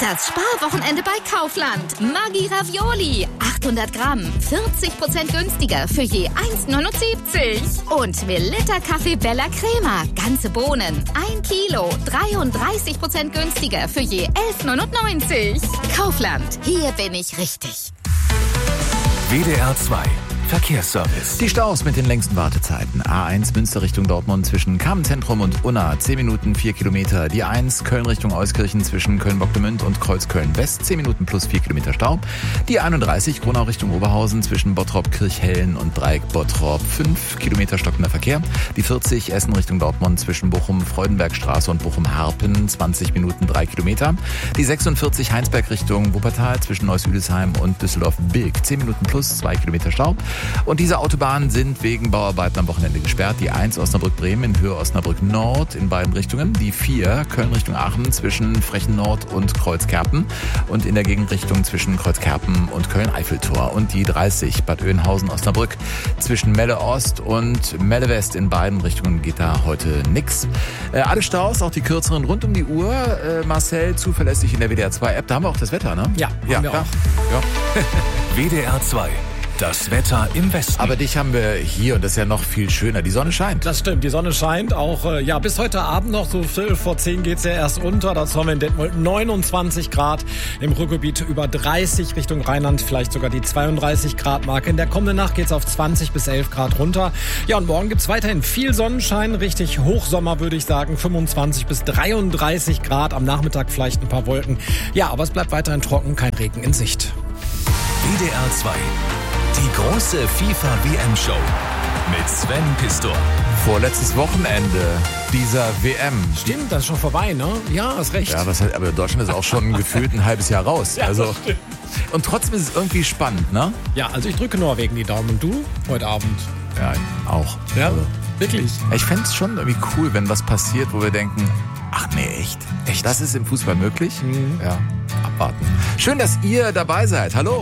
Das Sparwochenende bei Kaufland. Maggi Ravioli. 800 Gramm. 40% günstiger für je 1,79. Und Melitta Kaffee Bella Crema. Ganze Bohnen. 1 Kilo. 33% günstiger für je 11,99. Kaufland. Hier bin ich richtig. WDR 2 Verkehrsservice. Die Staus mit den längsten Wartezeiten. A1 Münster Richtung Dortmund zwischen Kamentzentrum und Unna 10 Minuten 4 Kilometer. Die 1 Köln Richtung Euskirchen zwischen Köln-Bockdemünd und Kreuzköln-West 10 Minuten plus 4 Kilometer Stau. Die 31 Gronau Richtung Oberhausen zwischen Bottrop-Kirchhellen und Dreieck-Bottrop 5 Kilometer stockender Verkehr. Die 40 Essen Richtung Dortmund zwischen Bochum-Freudenbergstraße und Bochum-Harpen 20 Minuten 3 Kilometer. Die 46 Heinsberg Richtung Wuppertal zwischen Neuss-Üdesheim und Düsseldorf-Bilk 10 Minuten plus 2 Kilometer Stau. Und diese Autobahnen sind wegen Bauarbeiten am Wochenende gesperrt. Die 1 Osnabrück-Bremen in Höhe Osnabrück-Nord in beiden Richtungen. Die 4 Köln Richtung Aachen zwischen Frechen-Nord und Kreuzkerpen. Und in der Gegenrichtung zwischen Kreuzkerpen und Köln-Eiffeltor. Und die 30 Bad Oeynhausen-Osnabrück zwischen Melle-Ost und Melle-West in beiden Richtungen geht da heute nix. Alle Staus, auch die kürzeren rund um die Uhr. Marcel, zuverlässig in der WDR 2 App. Da haben wir auch das Wetter, ne? Ja, klar. auch. Ja. WDR 2. Das Wetter im Westen. Aber dich haben wir hier und das ist ja noch viel schöner. Die Sonne scheint. Das stimmt, die Sonne scheint auch, bis heute Abend noch, so 11:10 geht's ja erst unter. Das haben wir in Detmold 29 Grad, im Ruhrgebiet über 30 Richtung Rheinland, vielleicht sogar die 32 Grad Marke. In der kommenden Nacht geht's auf 20 bis 11 Grad runter. Ja, und morgen gibt's weiterhin viel Sonnenschein, richtig Hochsommer würde ich sagen, 25 bis 33 Grad, am Nachmittag vielleicht ein paar Wolken. Ja, aber es bleibt weiterhin trocken, kein Regen in Sicht. WDR 2. Die große FIFA-WM-Show mit Sven Pistor. Vorletztes Wochenende dieser WM. Stimmt, das ist schon vorbei, ne? Ja, hast recht. Ja, aber Deutschland ist auch schon gefühlt ein halbes Jahr raus. Ja, also, das stimmt. und trotzdem ist es irgendwie spannend, ne? Ja, also ich drücke Norwegen die Daumen. Und du? Heute Abend. Ja, auch. Ja, Also, wirklich. ich fände es schon irgendwie cool, wenn was passiert, wo wir denken, ach nee, echt? Das ist im Fußball möglich? Ja, abwarten. Schön, dass ihr dabei seid. Hallo.